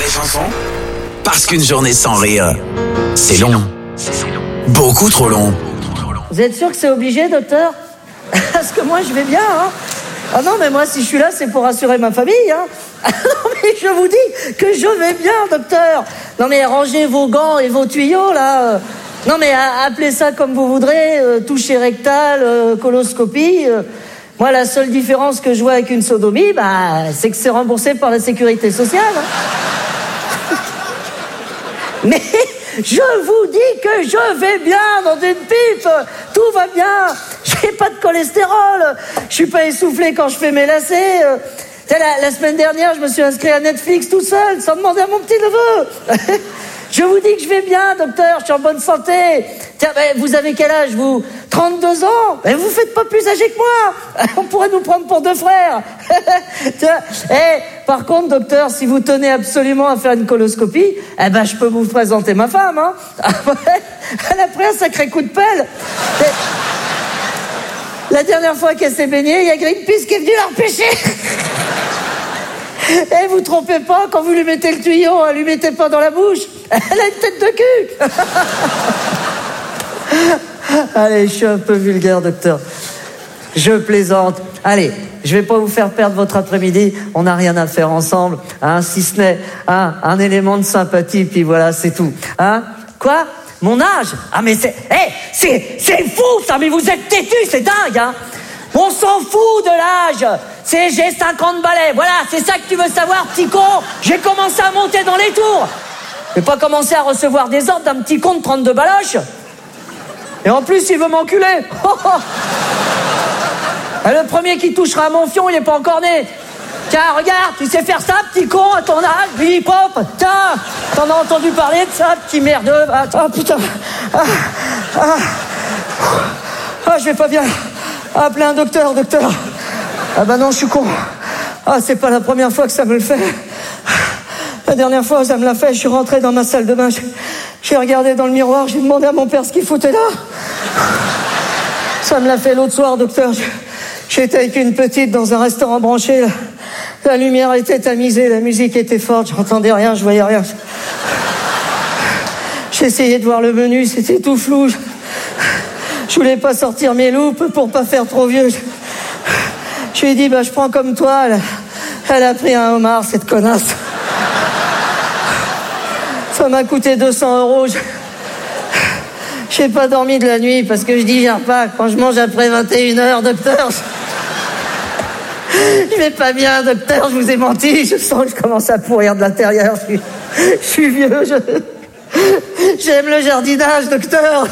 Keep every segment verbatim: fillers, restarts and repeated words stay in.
Chanson. Parce qu'une journée sans rire, c'est long. Beaucoup trop long. Vous êtes sûr que c'est obligé, docteur? Parce que moi, je vais bien, hein. Ah non, mais moi, si je suis là, c'est pour rassurer ma famille, hein. Non, mais je vous dis que je vais bien, docteur. Non, mais rangez vos gants et vos tuyaux, là. Non, mais appelez ça comme vous voudrez, euh, toucher rectal, euh, coloscopie. Euh. Moi, la seule différence que je vois avec une sodomie, bah, c'est que c'est remboursé par la sécurité sociale, hein. Mais je vous dis que je vais bien dans une pipe. Tout va bien. J'ai pas de cholestérol. Je suis pas essoufflé quand je fais mes lacets. La, la semaine dernière, je me suis inscrit à Netflix tout seul, sans demander à mon petit neveu. Je vous dis que je vais bien, docteur, je suis en bonne santé. Tiens, ben, vous avez quel âge, vous? trente-deux ans? Ben, vous faites pas plus âgé que moi. On pourrait nous prendre pour deux frères. Tiens, eh, par contre, docteur, si vous tenez absolument à faire une coloscopie, eh ben, je peux vous présenter ma femme, hein. Elle a pris un sacré coup de pelle. Et la dernière fois qu'elle s'est baignée, il y a Greenpeace qui est venu la repêcher. Eh, vous trompez pas, quand vous lui mettez le tuyau, lui mettez pas dans la bouche. Elle a une tête de cul. Allez, je suis un peu vulgaire, docteur. Je plaisante. Allez, je vais pas vous faire perdre votre après-midi. On n'a rien à faire ensemble, hein, si ce n'est hein, un élément de sympathie, puis voilà, c'est tout. Hein? Quoi? Mon âge? Ah, mais c'est... Eh, hey, c'est, c'est fou, ça, mais vous êtes têtu, c'est dingue, hein? On s'en fout de l'âge. C'est j'ai cinquante balais. Voilà, c'est ça que tu veux savoir, petit con. J'ai commencé à monter dans les tours. Je vais pas commencer à recevoir des ordres d'un petit con de trente-deux baloches. Et en plus, il veut m'enculer. Et le premier qui touchera à mon fion, il est pas encore né. Tiens, regarde, tu sais faire ça, petit con, à ton âge, puis hip-hop. Tiens, t'en as entendu parler de ça, petit merdeux. Attends, putain. Ah, ah, ah, je vais pas bien. Appelez un docteur, docteur. Ah bah non, je suis con. Ah, c'est pas la première fois que ça me le fait. La dernière fois, ça me l'a fait, je suis rentré dans ma salle de bain. J'ai regardé dans le miroir, j'ai demandé à mon père ce qu'il foutait là. Ça me l'a fait l'autre soir, docteur. J'étais avec une petite dans un restaurant branché. La lumière était tamisée, la musique était forte, j'entendais rien, je voyais rien. J'ai essayé de voir le menu, c'était tout flou. Je voulais pas sortir mes loupes pour pas faire trop vieux. Je lui ai dit, bah, je prends comme toi. Elle, elle a pris un homard, cette connasse. Ça m'a coûté deux cents euros. Je... J'ai pas dormi de la nuit parce que je digère pas. Quand je mange après vingt et une heures, docteur, je... je vais pas bien, docteur, je vous ai menti. Je sens que je commence à pourrir de l'intérieur. Je suis, je suis vieux. Je... J'aime le jardinage, docteur.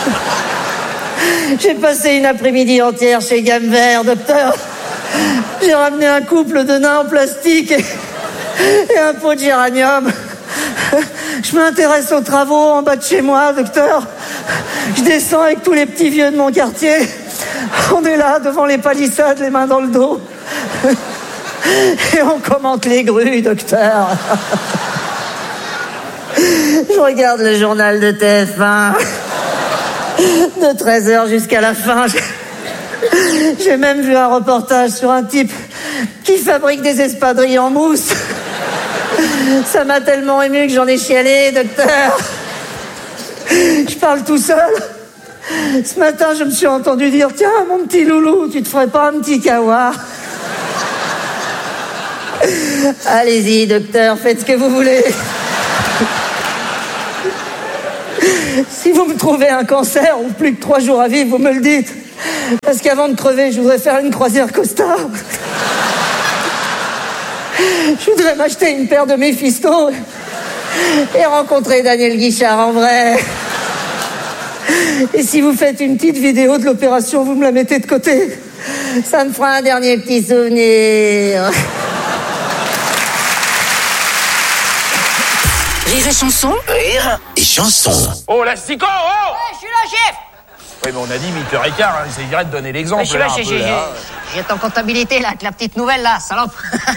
J'ai passé une après-midi entière chez Gamme Vert, docteur. J'ai ramené un couple de nains en plastique et, et un pot de géranium. Je m'intéresse aux travaux en bas de chez moi, docteur. Je descends avec tous les petits vieux de mon quartier. On est là, devant les palissades, les mains dans le dos. Et on commente les grues, docteur. Je regarde le journal de T F un. De treize heures jusqu'à la fin. J'ai même vu un reportage sur un type qui fabrique des espadrilles en mousse. Ça m'a tellement ému que j'en ai chialé, docteur. Je parle tout seul. Ce matin, je me suis entendu dire, tiens, mon petit loulou, tu te ferais pas un petit kawa? Allez-y, docteur, faites ce que vous voulez. Si vous me trouvez un cancer ou plus que trois jours à vivre, vous me le dites. Parce qu'avant de crever, je voudrais faire une croisière costard. Je voudrais m'acheter une paire de Méphisto et rencontrer Daniel Guichard en vrai. Et si vous faites une petite vidéo de l'opération, vous me la mettez de côté. Ça me fera un dernier petit souvenir. Rire et chanson. Rire et chanson. Oh, l'asticot, oh Ouais, je suis là, chef. Oui, mais on a dit huit heures quinze, hein, il s'agirait de donner l'exemple. Ouais, je suis là, j'ai, j'ai, j'ai, j'ai ton comptabilité, là, avec la petite nouvelle, là, salope.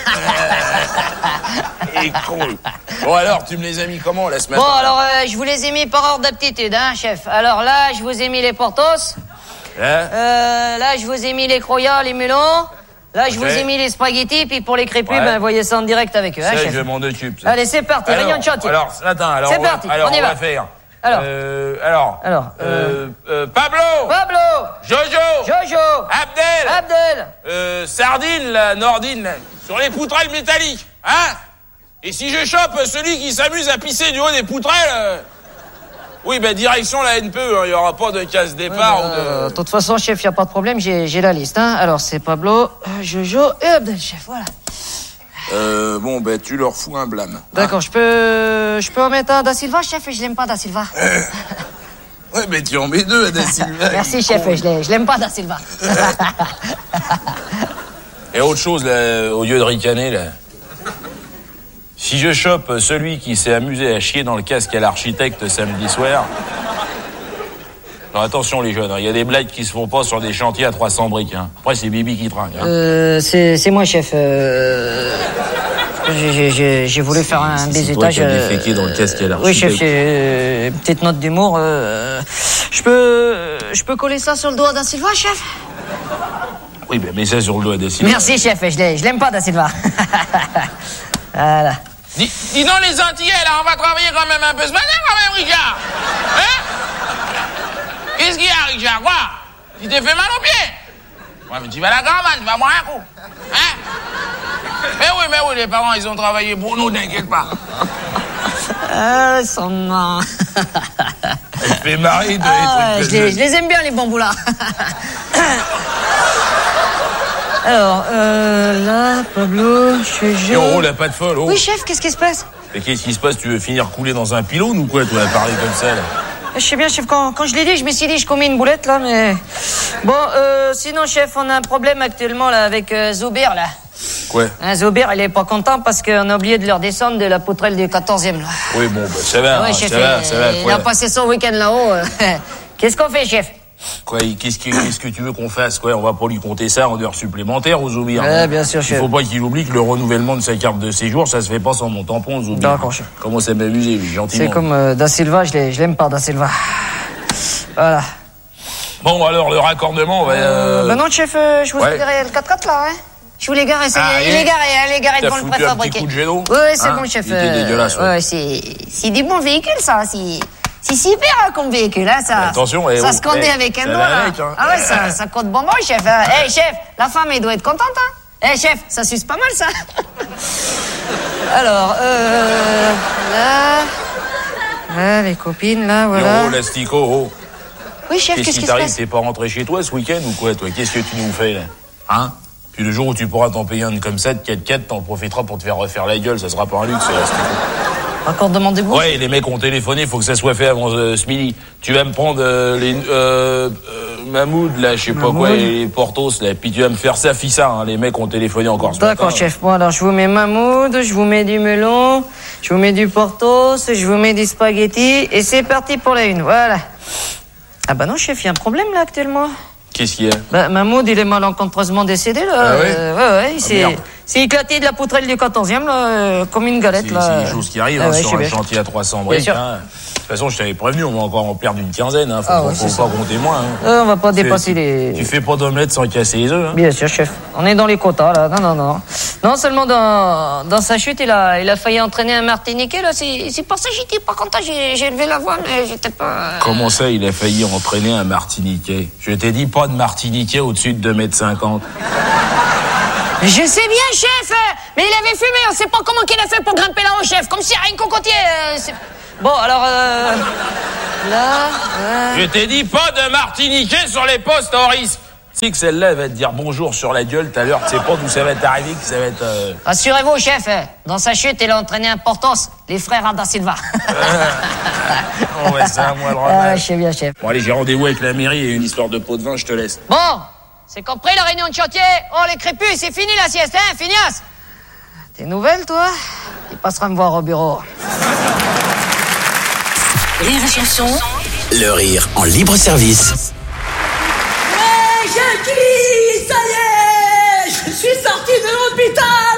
Et cool. Bon, alors, tu me les as mis comment, la semaine? Bon, alors, euh, je vous les ai mis par ordre d'aptitude, hein, chef. Alors là, je vous ai mis les Portos. Hein? Euh, là, je vous ai mis les Croyats, les Mulons. Là, je Ok. vous ai mis les spaghettis, puis pour les crépus, Ouais. ben, voyez ça en direct avec eux, hein, Ça, chef. je m'en occupe. ça. Allez, c'est parti, Alors, réunion de chantier. Alors, attends, alors, C'est on va, parti, alors, on y va va. faire. Alors. Euh, alors. Alors, Euh, euh, Pablo. Pablo, Jojo. Jojo, Abdel. Abdel. Euh, Sardine, la Nordine, là, sur les poutrelles métalliques, hein? Et si je chope celui qui s'amuse à pisser du haut des poutrelles, euh, oui, ben direction la N P E, il hein, n'y aura pas de casse-départ Ouais, ou bah, de... De toute façon, chef, il n'y a pas de problème, j'ai j'ai la liste. Hein. Alors, c'est Pablo, euh, Jojo et Abdel, chef, voilà. Euh, bon, ben tu leur fous un blâme. D'accord, je peux je peux en mettre un Da Silva, chef, et je l'aime pas, Da Silva. Ouais, mais tu en mets deux, à Da Silva. Merci, chef, et je l'ai- je l'aime pas, Da Silva. Et autre chose, là, au lieu de ricaner, là. Si je chope celui qui s'est amusé à chier dans le casque à l'architecte samedi soir... Non, attention les jeunes, il y a des blagues qui se font pas sur des chantiers à trois cents briques. Hein. Après, c'est Bibi qui trinque. Hein. Euh, c'est c'est moi, chef. Euh... j'ai- j'ai- J'ai j'ai voulu faire un c'est baisetage. toi qui as déféqué dans le casque à l'architecte. Oui, chef, j'ai euh, une petite note d'humour. Euh... Je peux je peux coller ça sur le doigt d'un Silva, chef? Oui, ben mets ça sur le doigt de Silva. Merci, chef, je l'ai- je l'aime pas, Da Silva. Voilà. Dis, dis donc les Antillais, là, on va travailler quand même un peu ce matin, quand même, Richard. Hein? Qu'est-ce qu'il y a, Richard? Quoi? Tu t'es fait mal aux pieds? Ouais, mais tu vas à la caravane, tu vas boire un coup. Hein? Mais oui, mais oui, les parents, ils ont travaillé pour nous, t'inquiète pas. Ah, son nom. Elle fait marrer de Ah, les ouais, trucs je, de les, jeu. je les aime bien, les bamboulards. Alors, euh, là, Pablo, Jojo... Et on roule à pas de folle, oh. Oui, chef, qu'est-ce qui se passe? Mais qu'est-ce qui se passe? Tu veux finir coulé dans un pylône ou quoi, toi, à parler comme ça, là? Je sais bien, chef, quand, quand je l'ai dit, je me suis dit, je commets une boulette, là, mais... Bon, euh, sinon, chef, on a un problème actuellement, là, avec euh, Zoubir, là. Quoi? Hein, Zoubir, il est pas content parce qu'on a oublié de leur descendre de la poutrelle du quatorzième, là. Oui, bon, bah, ça va, Ouais, hein, chef, ça va, euh, ça va, il quoi. a passé son week-end là-haut. euh. Qu'est-ce qu'on fait, chef? Quoi, qu'est-ce que, qu'est-ce que tu veux qu'on fasse, quoi? On va pas lui compter ça en heures supplémentaires aux Zoubir. Ouais, bien sûr, Il chef. faut pas qu'il oublie que le renouvellement de sa carte de séjour, ça se fait pas sans mon tampon aux Zoubir. D'accord, chef. Comment ça m'amuser, lui, gentiment. C'est comme euh, Da Silva, je l'ai- je l'aime pas, Da Silva. Voilà. Bon, alors, le raccordement, on va... Euh, Euh... bah non, chef, euh, je vous ouais. ai garé le quatre-quatre, là, hein. Je vous l'ai garé, c'est Ah, il il- est garé, hein, il est garé T'as devant le foutu un petit préfabriqué. coup de géno Oui, c'est Hein bon, chef. Il était dégueulasse, ouais. ouais, c'est c'est du bon véhicule, ça. C'est c'est super hein, comme véhicule, hein, ça. Mais attention, eh, ça oh, se conduit eh, avec un ça doigt, va là. avec, hein. Ah ouais, ça, ça compte bonbon, chef. Hein. Eh, chef, la femme, elle doit être contente, hein. Eh, chef, ça suce pas mal, ça. Alors, euh... Là... Là, les copines, là, voilà. Oh, l'astico, oh. Oui, chef, Qu'est-ce qu'est-ce qui qui se t'arrive? passe? T'es pas rentré chez toi ce week-end ou quoi, toi? Qu'est-ce que tu nous fais, là? Hein? Puis le jour où tu pourras t'en payer un comme ça, de quatre quatre, t'en profiteras pour te faire refaire la gueule, ça sera pas un luxe, l'astico. Encore demander beaucoup. Ouais, les mecs ont téléphoné, faut que ça soit fait avant euh, ce midi. Tu vas me prendre euh, les euh, euh, Mahmoud, là, je sais pas quoi, les Portos, là, puis tu vas me faire ça, fissa, hein. Les mecs ont téléphoné encore ce matin. D'accord, chef. Bon, alors, je vous mets Mahmoud, je vous mets du melon, je vous mets du Portos, je vous mets des spaghettis, et c'est parti pour la une, voilà. Ah bah non, chef, il y a un problème, là, actuellement. Qu'est-ce qu'il y a? Bah, Mahmoud, il est malencontreusement décédé, là. Ah ouais Euh, ouais, ouais, il s'est merde. s'est éclaté de la poutrelle du quatorzième, là, euh, comme une galette, C'est là. c'est des choses qui arrivent Ah hein, ouais, je sur sais un bien. chantier à trois cents briques. sûr. Hein. De toute façon, je t'avais prévenu, on va encore en perdre une quinzaine. Hein. Faut, Ah faut- ouais, faut c'est pas ça. compter moins. Hein. Euh, on va pas Tu fais- dépasser tu- les... Tu fais pas d'omelette sans casser les œufs. Hein. Bien sûr, chef. On est dans les quotas, là. Non, non, non. Non seulement dans, dans sa chute, il a, il a failli entraîner un Martiniquais, là. C'est c'est pour ça que j'étais pas content. J'ai j'ai élevé la voix, mais j'étais pas... Comment ça, il a failli entraîner un Martiniquais? Je t'ai dit pas de Martiniquais au-dessus de deux mètres cinquante. Je sais bien, chef. Mais il avait fumé. On sait pas comment qu'il a fait pour grimper là-haut, chef. Comme si rien cocotier. Euh, c'est- bon, alors... Euh, là... ouais. Je t'ai dit pas de Martiniquais sur les postes, Horace. C'est que celle-là, elle va te dire bonjour sur la gueule tout à l'heure. Tu sais pas d'où ça va t'arriver, que ça va être... euh, Rassurez-vous, chef. Dans sa chute, il a entraîné un Portos, les frères Ada Silva. Oh ouais, c'est à moi le Ah, revers. je sais bien, chef. Bon allez, j'ai rendez-vous avec la mairie et une histoire de pot de vin, je te laisse. Bon, c'est compris la réunion de chantier. Oh, les crépus, c'est fini la sieste, hein, Finias? T'es nouvelle, toi? Il passera me voir au bureau. Rire et chanson. Le rire en libre service. Hey, Jackie, ça y est, je suis sorti de l'hôpital.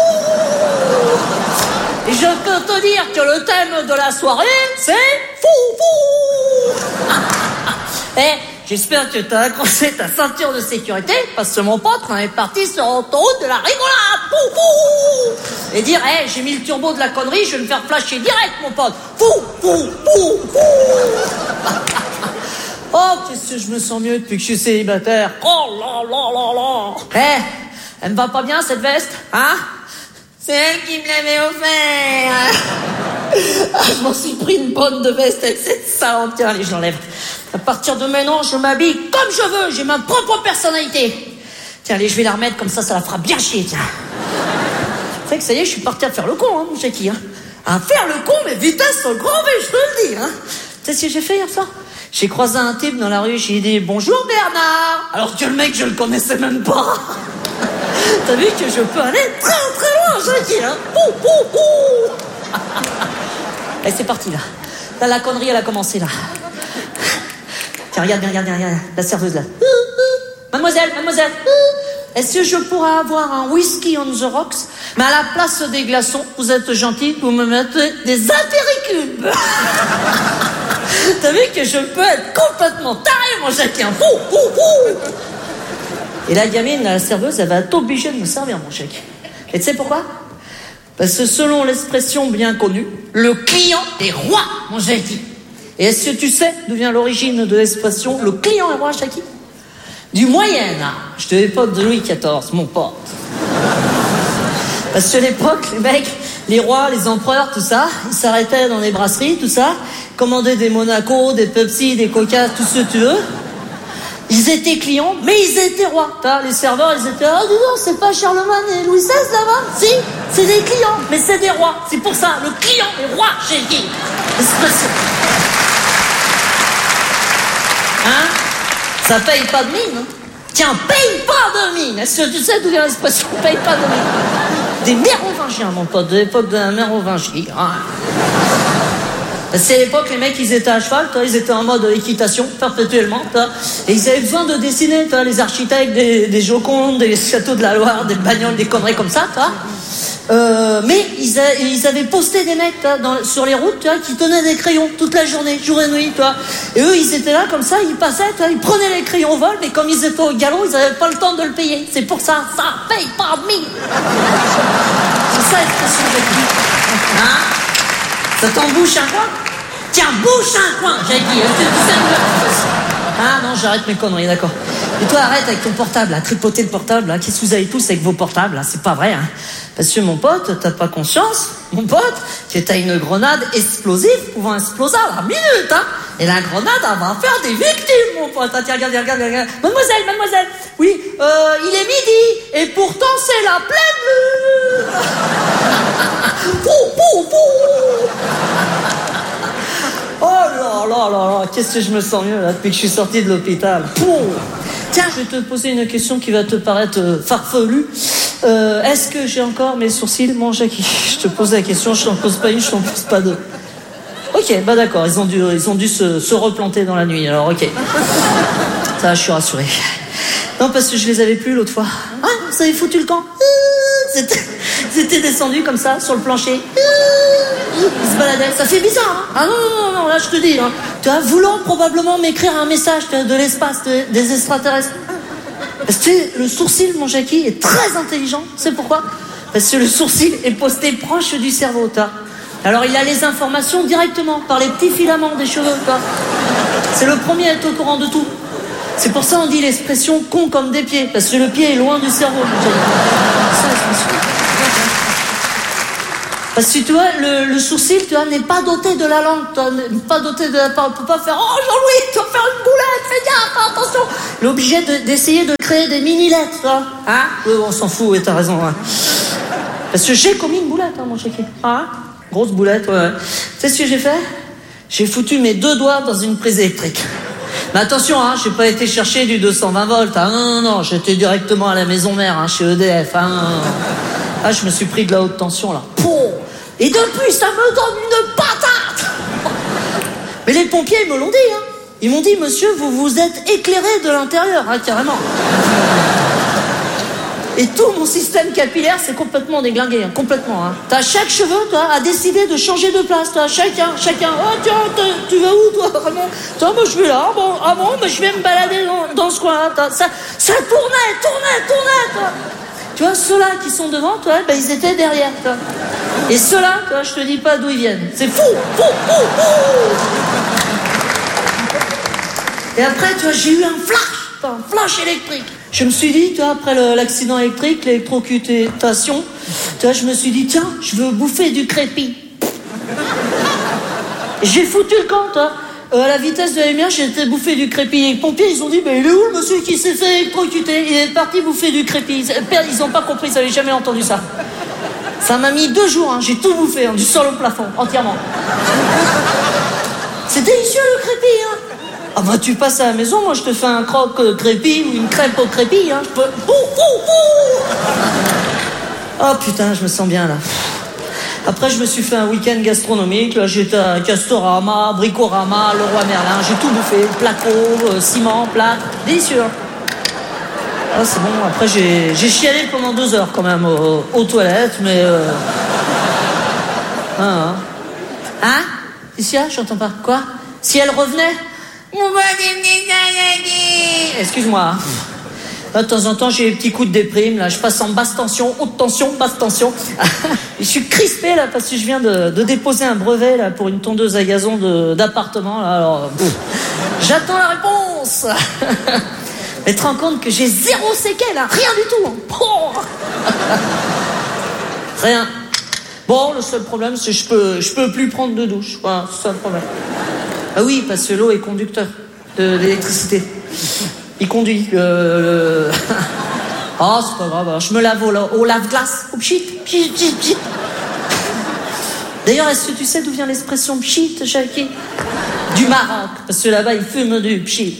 Ouh. Et je peux te dire que le thème de la soirée, c'est fou, fou. Et j'espère que t'as accroché ta ceinture de sécurité, parce que mon pote, on est parti sur l'autoroute de la rigolade. Pou, pou. Et dire, hé, hey, j'ai mis le turbo de la connerie, je vais me faire flasher direct, mon pote. Pou, pou, pou, pou. Oh, qu'est-ce que je me sens mieux depuis que je suis célibataire. Oh là là là là. Hé, hey, elle me va pas bien, cette veste, hein? C'est elle qui me l'avait offert. Ah, je m'en suis pris une bonne de veste avec cette salope. Tiens, allez, je l'enlève. À partir de maintenant, je m'habille comme je veux. J'ai ma propre personnalité. Tiens, allez, je vais la remettre comme ça, ça la fera bien chier, tiens. C'est vrai que ça y est, je suis parti à faire le con, hein, mon Jackie. Hein. À faire le con, mais vitesse au grand V, je te le dis. Hein. Tu sais ce que j'ai fait hier soir? J'ai croisé un type dans la rue, j'ai dit « Bonjour Bernard !» Alors que le mec, je le connaissais même pas. T'as vu que je peux aller très très loin, Jackie, hein. Pou, pou, pou. Allez, c'est parti, là. Là, la connerie, elle a commencé, là. Tiens, regarde, regarde, regarde, regarde. La serveuse, là. Mademoiselle, mademoiselle, est-ce que je pourrais avoir un whisky on the rocks? Mais à la place des glaçons, vous êtes gentil, vous me mettez des apéricubes. T'as vu que je peux être complètement taré, mon Jackie, hein. Pou, pou, pou. Et la gamine, la serveuse, elle va être obligée de me servir, mon chèque. Et tu sais pourquoi? Parce que selon l'expression bien connue, le client est roi, mon Jackie. Et est-ce que tu sais d'où vient l'origine de l'expression le client est roi, Jackie? Du Moyen-Âge, de l'époque de Louis quatorze, mon pote. Parce que à l'époque, les mecs, les rois, les empereurs, tout ça, ils s'arrêtaient dans les brasseries, tout ça, commandaient des Monaco, des Pepsi, des Coca, tout ce que tu veux. Ils étaient clients, mais ils étaient rois. T'as, les serveurs, ils étaient, ah, dis donc, c'est pas Charlemagne et Louis seize là-bas? Si, c'est des clients, mais c'est des rois. C'est pour ça, le client est roi, j'ai dit. Expression. Hein? Ça paye pas de mine, hein? Tiens, paye pas de mine. Est-ce que tu sais d'où vient l'expression paye pas de mine? Des mérovingiens, mon pote, de l'époque de la mérovingie. Hein? C'est à l'époque, les mecs, ils étaient à cheval, toi, ils étaient en mode équitation, perpétuellement, toi, et ils avaient besoin de dessiner, toi, les architectes, des, des Jocondes, des châteaux de la Loire, des bagnoles, des conneries comme ça, toi. Euh, mais ils, a, ils avaient posté des mecs, toi, dans, sur les routes, toi, qui tenaient des crayons toute la journée, jour et nuit, toi. Et eux, ils étaient là, comme ça, ils passaient, toi, ils prenaient les crayons au vol, mais comme ils étaient au galop, ils n'avaient pas le temps de le payer. C'est pour ça, ça paye pas mille. C'est ça, l'expression de vie. Hein? Ça t'embouche un coin? Tiens, bouche un coin, j'ai dit. Ah non, j'arrête mes conneries, d'accord. Et toi, arrête avec ton portable, à tripoter le portable. Hein. Qu'est-ce que vous avez tous avec vos portables? Hein? C'est pas vrai. Hein. Parce que mon pote, t'as pas conscience, mon pote, que t'as une grenade explosive pouvant exploser à la minute. Hein. Et la grenade, elle va faire des victimes, mon pote. Ah, tiens, regarde, regarde, regarde. Mademoiselle, mademoiselle, oui, euh, il est midi, et pourtant c'est la pleine lune. Pou, pou, pou. Oh là là là là, qu'est-ce que je me sens mieux là depuis que je suis sorti de l'hôpital. Pouh. Tiens, je vais te poser une question qui va te paraître euh, farfelue. Euh, est-ce que j'ai encore mes sourcils, mon Jackie? Je te pose la question, je t'en pose pas une, je t'en pose pas deux. Ok, bah d'accord, ils ont dû, ils ont dû se, se replanter dans la nuit, alors ok. Ça, je suis rassuré. Non, parce que je les avais plus l'autre fois. Ah, vous avez foutu le camp? C'était, c'était descendu comme ça, sur le plancher. Ils se baladaient. Ça fait bizarre, hein? Ah non, non, non, non, là, je te dis, hein. Tu vois, voulant probablement m'écrire un message de l'espace, de, des extraterrestres. Parce que le sourcil, mon Jackie, est très intelligent. C'est pourquoi? Parce que le sourcil est posté proche du cerveau, toi. Alors, il a les informations directement, par les petits filaments des cheveux, toi. C'est le premier à être au courant de tout. C'est pour ça on dit l'expression con comme des pieds, parce que le pied est loin du cerveau. Ça, parce que tu vois, le, le sourcil, tu vois, n'est pas doté de la langue, tu vois, n'est pas doté de la parole. On peut pas faire, oh Jean-Louis, tu vas faire une boulette, fais gaffe, attention. Il est obligé de, d'essayer de créer des mini-lettres, tu vois. Hein? Oui, on s'en fout, oui, t'as raison. Hein. Parce que j'ai commis une boulette, hein, mon chéquier. Ah, hein? Grosse boulette, ouais. Tu sais ce que j'ai fait? J'ai foutu mes deux doigts dans une prise électrique. Mais attention, hein, j'ai pas été chercher du deux cent vingt volts. Hein, non, non, non, j'étais directement à la maison mère, hein, chez E D F. Hein. Ah, je me suis pris de la haute tension, là. Pouh. Et depuis, ça me donne une patate. Mais les pompiers, ils me l'ont dit. Hein. Ils m'ont dit, monsieur, vous vous êtes éclairé de l'intérieur, hein, carrément. Et tout mon système capillaire s'est complètement déglingué, hein, complètement. Hein. T'as chaque cheveu, toi, a décidé de changer de place, toi. Chacun, chacun. Oh tiens, tu vas où, toi, Raymond? Toi, moi, je vais là. Bon, ah bon, mais je vais me balader dans, dans ce coin-là. Ça, ça tournait, tournait, tournait, toi. Tu vois, ceux-là qui sont devant, toi, ben, ils étaient derrière, toi. Et ceux-là, toi, je te dis pas d'où ils viennent. C'est fou, fou, fou, fou. Et après, tu vois, j'ai eu un flash, un flash électrique. Je me suis dit, tu vois, après le, l'accident électrique, l'électrocutation, tu vois, je me suis dit, tiens, je veux bouffer du crépi. J'ai foutu le camp, toi. Euh, à la vitesse de la lumière, j'ai été bouffer du crépi. Et les pompiers, ils ont dit, mais il est où le monsieur qui s'est fait électrocuter? Il est parti bouffer du crépi. Ils n'ont pas compris, ils n'avaient jamais entendu ça. Ça m'a mis deux jours, hein. J'ai tout bouffé, hein, du sol au plafond, entièrement. C'est délicieux le crépi, hein. Ah bah tu passes à la maison, moi je te fais un croque euh, crépi ou une crêpe au crépi, hein. Je peux... Ouh, ouh, ouh. Oh putain, je me sens bien là. Après je me suis fait un week-end gastronomique, là j'étais à Castorama, Bricorama, Leroy Merlin, j'ai tout bouffé, placo, euh, ciment, plâtre, délicieux. Ah c'est bon, après j'ai, j'ai chialé pendant deux heures quand même aux, aux toilettes, mais... Euh... Ah, hein Hein Ici, j'entends pas. Quoi? Si elle revenait? Excuse-moi. Là, de temps en temps, j'ai des petits coups de déprime. Là, je passe en basse tension, haute tension, basse tension. Je suis crispé là parce que je viens de, de déposer un brevet là pour une tondeuse à gazon de, d'appartement. Là, alors, pff, j'attends la réponse. Mais te rends compte que j'ai zéro séquelle, hein, rien du tout. Oh. Rien. Bon, le seul problème, c'est que je peux, je peux plus prendre de douche. Voilà, c'est ça le problème. Ah oui, parce que l'eau est conducteur de l'électricité. Il conduit. Euh, le... Ah, c'est pas grave. Je me lave au, au lave-glace. Au pchit, pchit, pchit, pchit. D'ailleurs, est-ce que tu sais d'où vient l'expression pchit, Jackie? Du Maroc. Parce que là-bas, ils fument du pchit.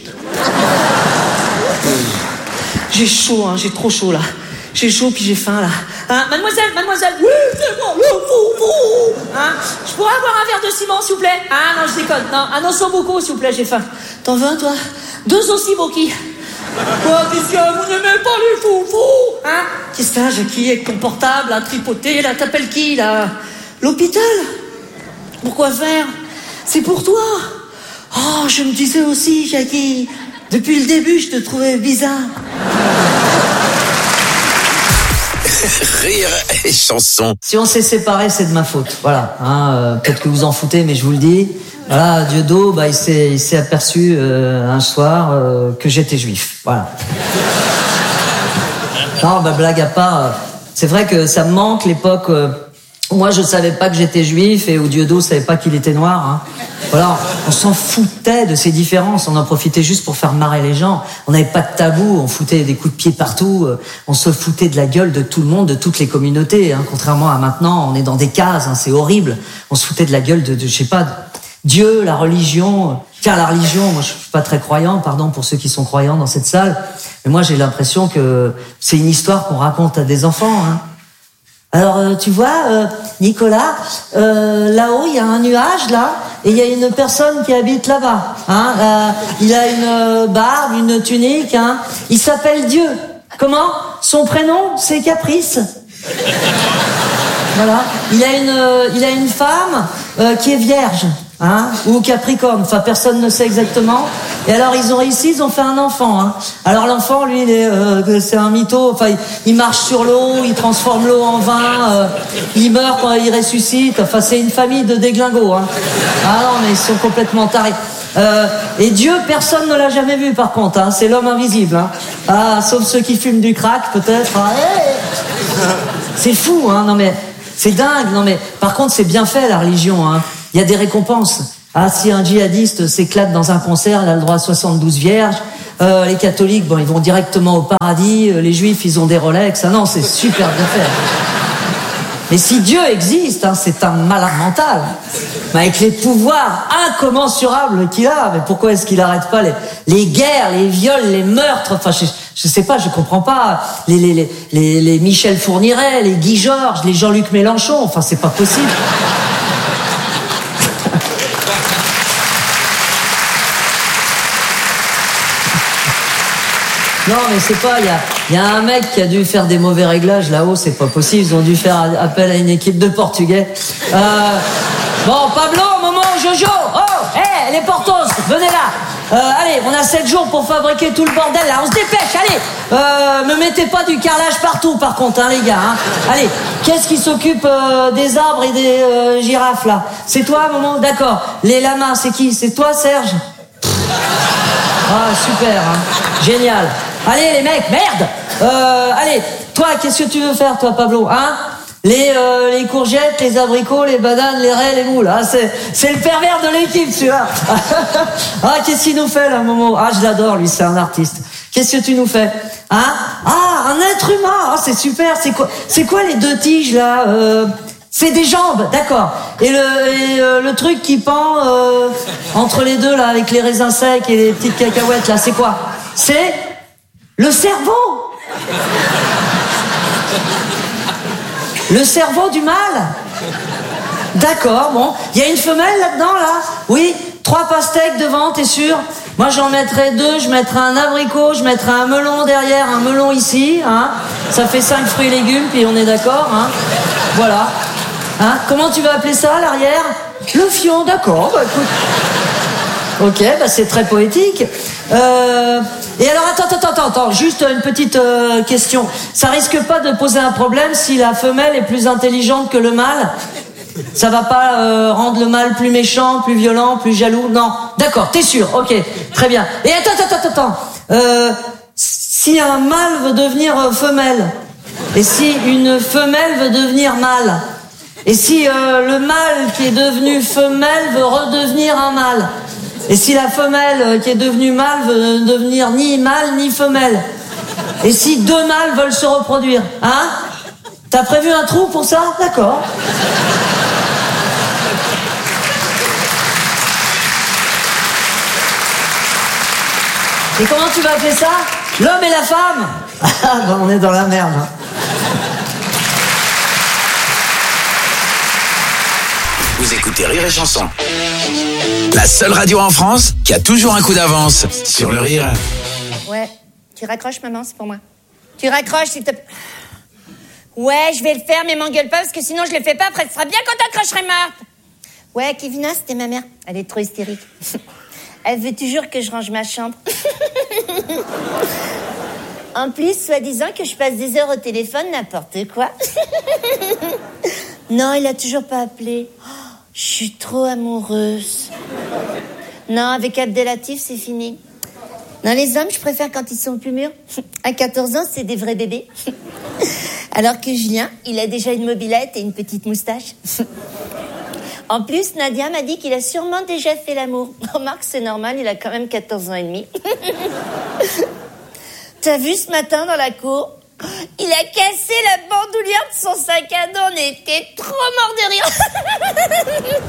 J'ai chaud, hein, j'ai trop chaud là. J'ai chaud puis j'ai faim là. Hein, mademoiselle, mademoiselle, oui, c'est moi, oui, vous, vous. Hein, je pourrais avoir un verre de ciment, s'il vous plaît? Ah non, je déconne. Non, un osso beaucoup, s'il vous plaît, j'ai faim. T'en veux un, toi? Deux aussi boki. Quoi, qu'est-ce que vous n'aimez pas les foufous? Hein? Qu'est-ce que t'as, Jackie, avec ton portable, à tripoter, là, t'appelles qui, là? L'hôpital? Pourquoi faire? C'est pour toi. Oh, je me disais aussi, Jackie, depuis le début, je te trouvais bizarre. Rire et chanson. Si on s'est séparés, c'est de ma faute. Voilà. Hein, euh, peut-être que vous en foutez, mais je vous le dis. Voilà, Dieudo, bah, il s'est, il s'est aperçu euh, un soir euh, que j'étais juif. Voilà. Non, bah, blague à part. Euh, c'est vrai que ça me manque l'époque euh, où moi je savais pas que j'étais juif et où Dieudo savait pas qu'il était noir. Hein. Voilà, on s'en foutait de ces différences, on en profitait juste pour faire marrer les gens. On n'avait pas de tabou, on foutait des coups de pied partout, on se foutait de la gueule de tout le monde, de toutes les communautés. Hein. Contrairement à maintenant, on est dans des cases, hein, c'est horrible. On se foutait de la gueule de, de je sais pas, de Dieu, la religion. Tiens, la religion, moi je suis pas très croyant, pardon pour ceux qui sont croyants dans cette salle, mais moi j'ai l'impression que c'est une histoire qu'on raconte à des enfants. Hein. Alors, euh, tu vois, euh, Nicolas, euh, là-haut, il y a un nuage, là, et il y a une personne qui habite là-bas. Hein, euh, il a une euh, barbe, une tunique, hein. Il s'appelle Dieu. Comment? Son prénom, c'est Caprice. Voilà. Il a une, euh, il a une femme euh, qui est vierge. Hein, ou Capricorne, enfin personne ne sait exactement. Et alors ils ont réussi, ils ont fait un enfant. Hein. Alors l'enfant, lui, il est, euh, c'est un mytho. Enfin, il, il marche sur l'eau, il transforme l'eau en vin, euh, il meurt quand il ressuscite. Enfin, c'est une famille de déglingos. Hein. Ah non, mais ils sont complètement tarés. Euh, et Dieu, personne ne l'a jamais vu par contre. Hein. C'est l'homme invisible. Hein. Ah, sauf ceux qui fument du crack, peut-être. Ah, hey c'est fou, hein. Non mais c'est dingue. Non mais par contre, c'est bien fait la religion. Hein. Il y a des récompenses. Ah, si un djihadiste s'éclate dans un concert, il a le droit à soixante-douze vierges. Euh, les catholiques, bon, ils vont directement au paradis. Les juifs, ils ont des Rolex. Ah non, c'est super bien fait. Mais si Dieu existe, hein, c'est un malade mental. Mais avec les pouvoirs incommensurables qu'il a, mais pourquoi est-ce qu'il arrête pas les, les guerres, les viols, les meurtres? Enfin, je, je sais pas, je comprends pas. Les, les, les, les, les Michel Fourniret, les Guy Georges, les Jean-Luc Mélenchon. Enfin, c'est pas possible. Non, mais c'est pas, il y a, y a un mec qui a dû faire des mauvais réglages là-haut, c'est pas possible, ils ont dû faire appel à une équipe de Portugais. Euh, bon, Pablo, Momo, Jojo, oh, hé, hey, les Portos, venez là. Euh, allez, on a sept jours pour fabriquer tout le bordel là, on se dépêche, allez. Euh, me mettez pas du carrelage partout par contre, hein, les gars. Hein. Allez, qu'est-ce qui s'occupe euh, des arbres et des euh, girafes là? C'est toi, Momo? D'accord. Les lamas, c'est qui? C'est toi, Serge? Ah, super, hein. Génial. Allez, les mecs, merde. Euh, allez, toi, qu'est-ce que tu veux faire, toi, Pablo, hein? Les, euh, les courgettes, les abricots, les bananes, les raies, les moules. Hein, c'est, c'est le pervers de l'équipe, celui-là. Ah, qu'est-ce qu'il nous fait, là, Momo? Ah, je l'adore, lui, c'est un artiste. Qu'est-ce que tu nous fais? Hein? Ah, un être humain. Ah, c'est super. C'est quoi, c'est quoi les deux tiges, là? Euh... C'est des jambes, d'accord. Et le, et, euh, le truc qui pend euh, entre les deux, là, avec les raisins secs et les petites cacahuètes, là, c'est quoi? C'est le cerveau. Le cerveau du mâle. D'accord, bon. Il y a une femelle là-dedans, là? Oui. Trois pastèques devant, t'es sûr? Moi, j'en mettrais deux. Je mettrais un abricot, je mettrais un melon derrière, un melon ici, hein. Ça fait cinq fruits et légumes, puis on est d'accord, hein. Voilà. Hein? Comment tu vas appeler ça, l'arrière? Le fion, d'accord, bah écoute. Ok, bah c'est très poétique. Euh... Et alors, attends, attends, attends, attends, juste une petite euh, question. Ça risque pas de poser un problème si la femelle est plus intelligente que le mâle? Ça va pas euh, rendre le mâle plus méchant, plus violent, plus jaloux? Non. D'accord, t'es sûr? Ok, très bien. Et attends, attends, attends, attends. Euh, si un mâle veut devenir euh, femelle, et si une femelle veut devenir mâle, et si euh, le mâle qui est devenu femelle veut redevenir un mâle, et si la femelle euh, qui est devenue mâle veut devenir ni mâle ni femelle, et si deux mâles veulent se reproduire, hein? T'as prévu un trou pour ça? D'accord. Et comment tu vas appeler ça? L'homme et la femme? Ah, ben on est dans la merde. Hein. Vous écoutez Rire et Chanson. La seule radio en France qui a toujours un coup d'avance sur le rire. Ouais, tu raccroches, maman, c'est pour moi. Tu raccroches, s'il te plaît. Ouais, je vais le faire, mais m'engueule pas, parce que sinon je le fais pas, après ce sera bien quand t'accrocherai, Marthe. Ouais, Kevina, c'était ma mère. Elle est trop hystérique. Elle veut toujours que je range ma chambre. En plus, soi-disant que je passe des heures au téléphone, n'importe quoi. Non, il a toujours pas appelé. Oh, je suis trop amoureuse. Non, avec Abdelatif, c'est fini. Non, les hommes, je préfère quand ils sont plus mûrs. À quatorze ans, c'est des vrais bébés. Alors que Julien, il a déjà une mobilette et une petite moustache. En plus, Nadia m'a dit qu'il a sûrement déjà fait l'amour. Remarque, c'est normal, il a quand même quatorze ans et demi. T'as vu ce matin dans la cour? Il a cassé la bandoulière de son sac à dos. On était trop morts de rire.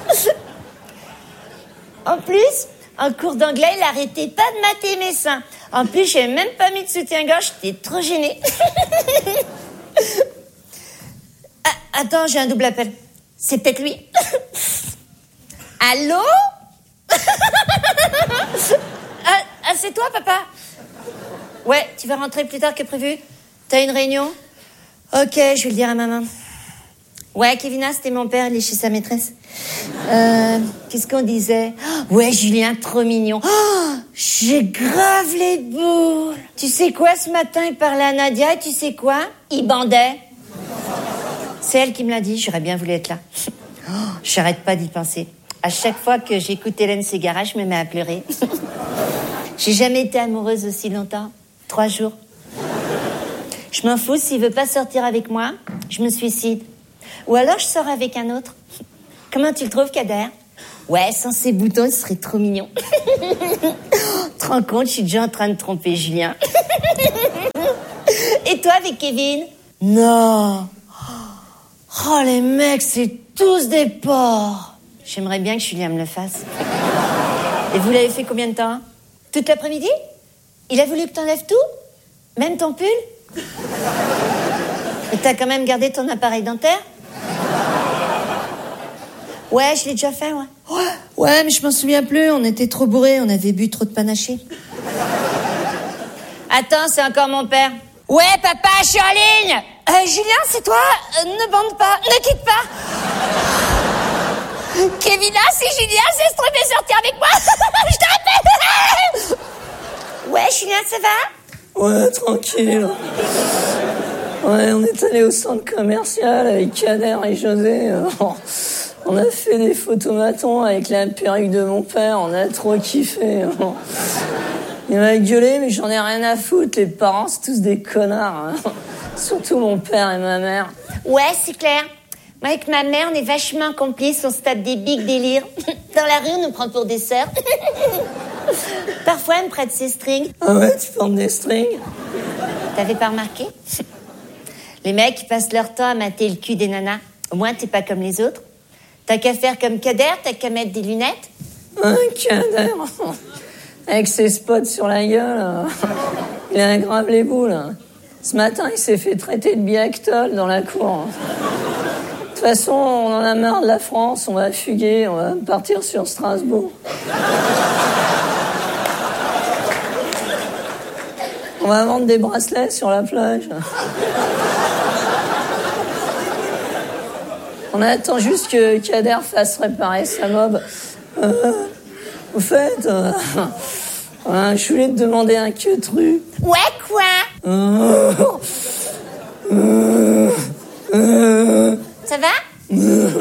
En plus, en cours d'anglais, il arrêtait pas de mater mes seins. En plus, j'ai même pas mis de soutien-gorge. J'étais trop gênée. Ah, attends, j'ai un double appel. C'est peut-être lui. Allô? ah, ah, c'est toi, papa? Ouais, tu vas rentrer plus tard que prévu? T'as une réunion? Ok, je vais le dire à maman. Ouais, Kevina, c'était mon père, il est chez sa maîtresse. Euh, qu'est-ce qu'on disait? Ouais, Julien, trop mignon. Oh, j'ai grave les boules. Tu sais quoi, ce matin, il parlait à Nadia, et tu sais quoi? Il bandait. C'est elle qui me l'a dit, j'aurais bien voulu être là. Oh, j'arrête pas d'y penser. À chaque fois que j'écoute Hélène Ségara, je me mets à pleurer. J'ai jamais été amoureuse aussi longtemps. Trois jours. Je m'en fous, s'il veut pas sortir avec moi, je me suicide. Ou alors je sors avec un autre. Comment tu le trouves, Kader? Ouais, sans ses boutons, ce serait trop mignon. Tu te rends compte, je suis déjà en train de tromper Julien. Et toi, avec Kevin? Non. Oh, les mecs, c'est tous des porcs. J'aimerais bien que Julien me le fasse. Et vous l'avez fait combien de temps? Toute l'après-midi? Il a voulu que t'enlèves tout? Même ton pull? Et t'as quand même gardé ton appareil dentaire? Ouais, je l'ai déjà fait, ouais. Ouais, ouais, mais je m'en souviens plus, on était trop bourrés, on avait bu trop de panaché. Attends, c'est encore mon père. Ouais, papa, je suis en ligne. Euh, Julien, c'est toi? euh, Ne bande pas, ne quitte pas. Kevina, c'est Julien, c'est ce truc de sortir avec moi. Je te rappelle. Ouais, Julien, ça va? Ouais, tranquille. Ouais, on est allé au centre commercial avec Kader et José. On a fait des photomatons avec la perruque de mon père, on a trop kiffé. Il m'a gueulé, mais j'en ai rien à foutre, les parents, c'est tous des connards. Surtout mon père et ma mère. Ouais, c'est clair. Moi, avec ma mère, on est vachement complices, on se tape des big délires. Dans la rue, on nous prend pour des sœurs. Parfois, elle me prête ses strings. Ah ouais, tu portes des strings? T'avais pas remarqué? Les mecs, ils passent leur temps à mater le cul des nanas. Au moins, t'es pas comme les autres. T'as qu'à faire comme Kader, t'as qu'à mettre des lunettes. Un Kader avec ses spots sur la gueule. Il a grave les boules. Ce matin, il s'est fait traiter de Biactol dans la cour. De toute façon, on en a marre de la France, on va fuguer, on va partir sur Strasbourg. On va vendre des bracelets sur la plage. On attend juste que Kader fasse réparer sa mob. Euh, au fait, euh, euh, je voulais te demander un queutru. Ouais, quoi? Euh, euh, euh, Ça va?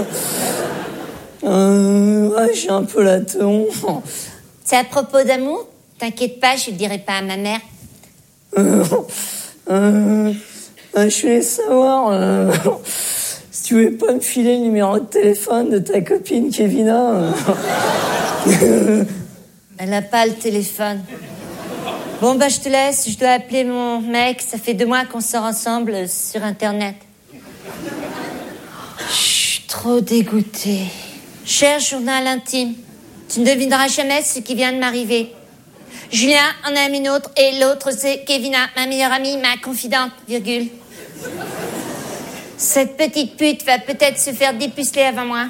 euh, ouais, j'ai un peu la teon. C'est à propos d'amour? T'inquiète pas, je le dirai pas à ma mère. Euh, euh, euh, je voulais savoir euh, si tu voulais pas me filer le numéro de téléphone de ta copine Kevina. Euh. Elle n'a pas le téléphone. Bon, bah, je te laisse. Je dois appeler mon mec. Ça fait deux mois qu'on sort ensemble sur Internet. Je suis trop dégoûtée. Cher journal intime, tu ne devineras jamais ce qui vient de m'arriver. Julien en aime une autre et l'autre c'est Kevina, ma meilleure amie, ma confidente, virgule. Cette petite pute va peut-être se faire dépuceler avant moi.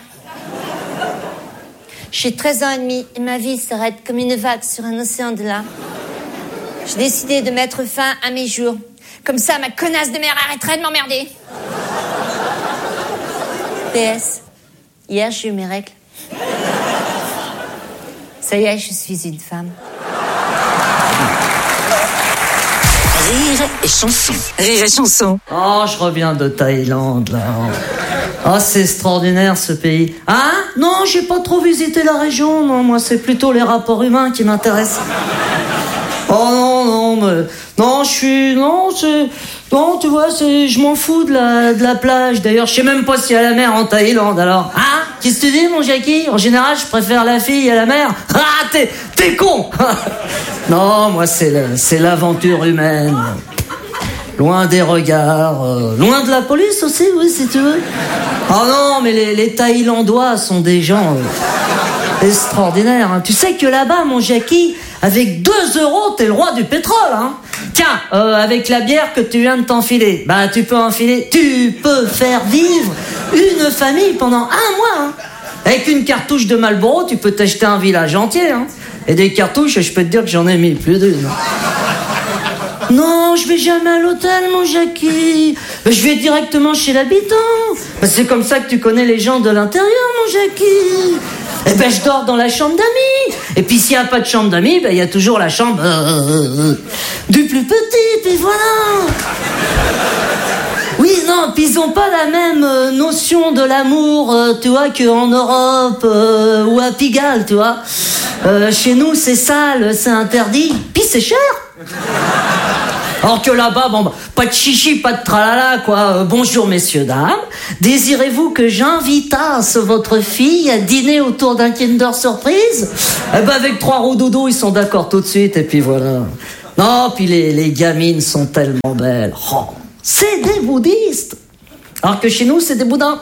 J'ai treize ans et demi et ma vie s'arrête comme une vague sur un océan de larmes. J'ai décidé de mettre fin à mes jours. Comme ça, ma connasse de mère arrêterait de m'emmerder. P S. Hier, j'ai eu mes règles. Ça y est, je suis une femme. Rire et chanson. Rire et chanson. Oh, je reviens de Thaïlande, là. Ah, oh, c'est extraordinaire, ce pays. Hein? Non, j'ai pas trop visité la région. Non, moi, c'est plutôt les rapports humains qui m'intéressent. Oh non, non, mais... Non, je suis... Non, c'est... Non, tu vois, c'est... Je m'en fous de la, de la plage. D'ailleurs, je sais même pas s'il y a la mer en Thaïlande, alors. Hein? Qu'est-ce que tu dis, mon Jackie? En général, je préfère la fille à la mer. Ah, t'es... T'es con. Non, moi, c'est, le... c'est l'aventure humaine. Loin des regards, euh, loin de la police aussi, oui, si tu veux. Oh non, mais les, les Thaïlandois sont des gens euh, extraordinaires. Hein. Tu sais que là-bas, mon Jackie, avec deux euros, t'es le roi du pétrole. Hein. Tiens, euh, avec la bière que tu viens de t'enfiler, bah tu peux enfiler, tu peux faire vivre une famille pendant un mois. Hein. Avec une cartouche de Marlboro, tu peux t'acheter un village entier. Hein. Et des cartouches, je peux te dire que j'en ai mis plus d'une. Non, je vais jamais à l'hôtel, mon Jackie. Je vais directement chez l'habitant. C'est comme ça que tu connais les gens de l'intérieur, mon Jackie. Eh ben, je dors dans la chambre d'amis. Et puis, s'il n'y a pas de chambre d'amis, ben, il y a toujours la chambre euh, du plus petit, puis voilà. Oui, non, puis ils ont pas la même euh, notion de l'amour, euh, tu vois, qu'en Europe euh, ou à Pigalle, tu vois. Euh, chez nous, c'est sale, c'est interdit, puis c'est cher. Alors que là-bas, bon, bah, pas de chichi, pas de tralala, quoi. Euh, bonjour, messieurs, dames. Désirez-vous que j'invitasse votre fille à dîner autour d'un Kinder Surprise? Eh ben, avec trois roues doudou, ils sont d'accord tout de suite, et puis voilà. Non, puis les, les gamines sont tellement belles. Oh, c'est des bouddhistes. Alors que chez nous, c'est des boudins.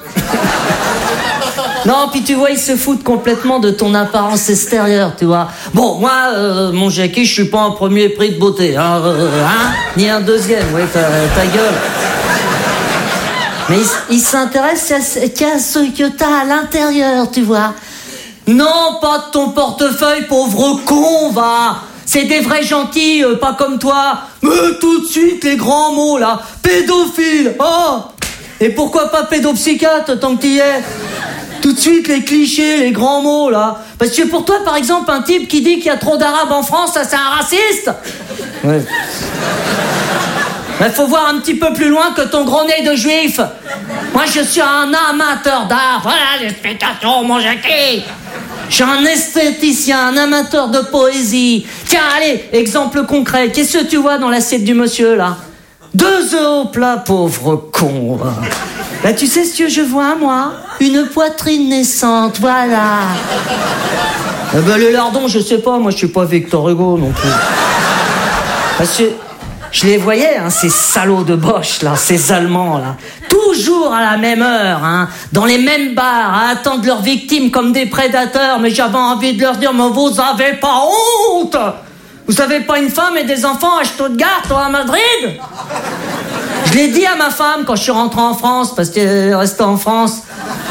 Non, puis tu vois, ils se foutent complètement de ton apparence extérieure, tu vois. Bon, moi, euh, mon Jackie, je suis pas un premier prix de beauté, hein, euh, hein ni un deuxième, oui, ta, ta gueule. Mais ils il s'intéressent qu'à ce que t'as à l'intérieur, tu vois. Non, pas de ton portefeuille, pauvre con, va. C'est des vrais gentils, euh, pas comme toi. Mais tout de suite, les grands mots, là. Pédophile, oh. Et pourquoi pas pédopsychiatre, tant que t'y es? Tout de suite, les clichés, les grands mots, là. Parce que pour toi, par exemple, un type qui dit qu'il y a trop d'arabes en France, ça, c'est un raciste? Ouais. Mais faut voir un petit peu plus loin que ton gros nez de juif. Moi, je suis un amateur d'art. Voilà l'explication, mon Jackie. Je suis un esthéticien, un amateur de poésie. Tiens, allez, exemple concret. Qu'est-ce que tu vois dans l'assiette du monsieur, là? Deux œufs au plat, pauvre con. Là, tu sais ce que je vois, moi? Une poitrine naissante, voilà. Eh ben, les lardons, je sais pas. Moi, je suis pas Victor Hugo, non plus. Parce que je les voyais, hein, ces salauds de Bosch, là, ces Allemands, là. Toujours à la même heure, hein, dans les mêmes bars, à attendre leurs victimes comme des prédateurs. Mais j'avais envie de leur dire, mais vous avez pas honte? Vous avez pas une femme et des enfants à Stuttgart ou à Madrid? Je l'ai dit à ma femme quand je suis rentré en France, parce qu'elle est restée en France.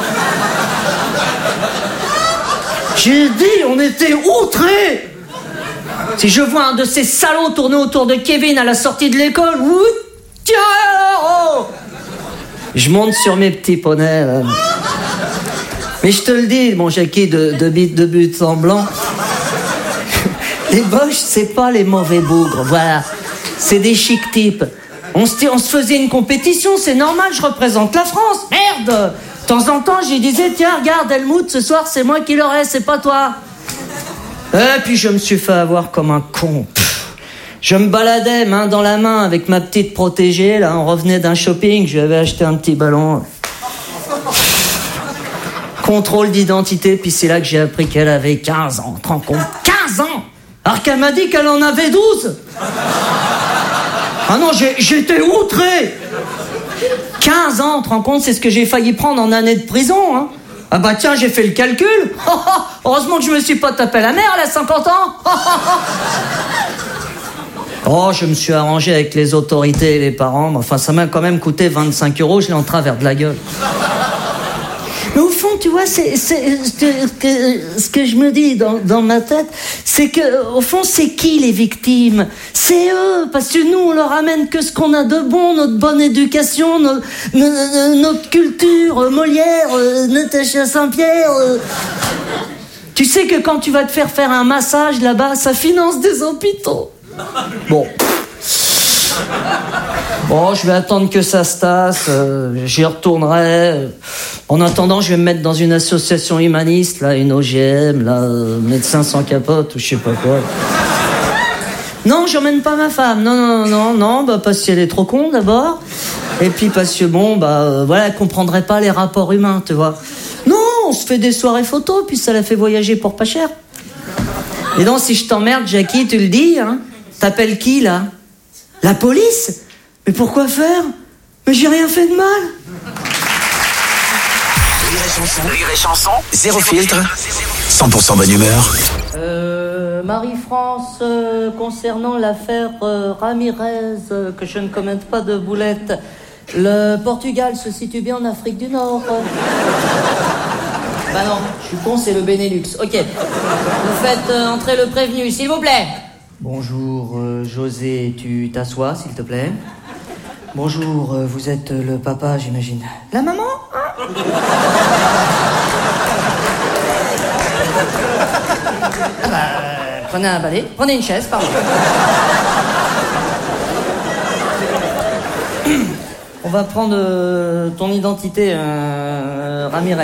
J'ai dit, on était outrés. Si je vois un de ces salauds tourner autour de Kevin à la sortie de l'école, ouh, tiens, oh, je monte sur mes petits poneys, là. Mais je te le dis, mon Jackie de, de bite de but en blanc, les Boches, c'est pas les mauvais bougres, voilà. C'est des chics types. On se, on se faisait une compétition, c'est normal, je représente la France, merde. De temps en temps, je disais, tiens, regarde, Helmut, ce soir, c'est moi qui l'aurai, c'est pas toi. Et puis je me suis fait avoir comme un con. Pff. Je me baladais main dans la main avec ma petite protégée, là, on revenait d'un shopping, je lui avais acheté un petit ballon. Contrôle d'identité, puis c'est là que j'ai appris qu'elle avait quinze ans, tu te rends compte? quinze ans. Alors qu'elle m'a dit qu'elle en avait douze. Ah non, j'ai, j'étais outré. quinze ans, tu te rends compte, c'est ce que j'ai failli prendre en année de prison, hein. Ah bah tiens, j'ai fait le calcul. Heureusement que je me suis pas tapé la mère, elle a cinquante ans. Oh, je me suis arrangé avec les autorités et les parents. Enfin, ça m'a quand même coûté vingt-cinq euros, je l'ai en travers de la gueule. Mais au fond, tu vois, c'est, c'est ce, que, ce que je me dis dans, dans ma tête, c'est que, au fond, c'est qui les victimes? C'est eux, parce que nous, on leur amène que ce qu'on a de bon, notre bonne éducation, notre, notre culture, Molière, Natacha Saint-Pierre. Tu sais que quand tu vas te faire faire un massage là-bas, ça finance des hôpitaux. Bon. Bon, je vais attendre que ça se tasse, euh, j'y retournerai. En attendant, je vais me mettre dans une association humaniste, là, une O G M, là, euh, médecins sans capote, ou je sais pas quoi. Non, j'emmène pas ma femme, non, non, non, non, bah, parce qu'elle est trop con, d'abord. Et puis parce que, bon, bah, euh, voilà, elle comprendrait pas les rapports humains, tu vois. Non, on se fait des soirées photos, puis ça la fait voyager pour pas cher. Et donc, si je t'emmerde, Jackie, tu le dis, hein? T'appelles qui, là? La police? Mais pourquoi faire? Mais j'ai rien fait de mal. Rire et chanson, zéro filtre, cent pour cent bonne humeur. Euh, Marie-France, euh, concernant l'affaire euh, Ramirez, euh, que je ne commette pas de boulette, le Portugal se situe bien en Afrique du Nord. Bah non, je suis con, c'est le Benelux. Ok, vous faites euh, entrer le prévenu, s'il vous plaît. Bonjour, euh, José, tu t'assois, s'il te plaît. Bonjour, euh, vous êtes euh, le papa, j'imagine. La maman, hein? Ah bah, euh, prenez un balai, prenez une chaise, pardon. On va prendre euh, ton identité, euh, Ramirez.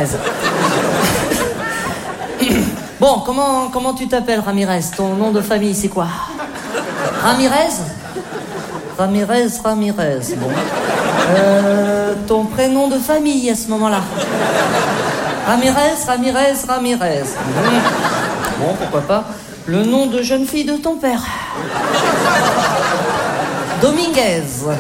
Bon, comment, comment tu t'appelles, Ramirez? Ton nom de famille, c'est quoi? Ramirez? Ramirez, Ramirez, bon. Euh, ton prénom de famille, à ce moment-là? Ramirez, Ramirez, Ramirez. Bon, pourquoi pas. Le nom de jeune fille de ton père? Dominguez.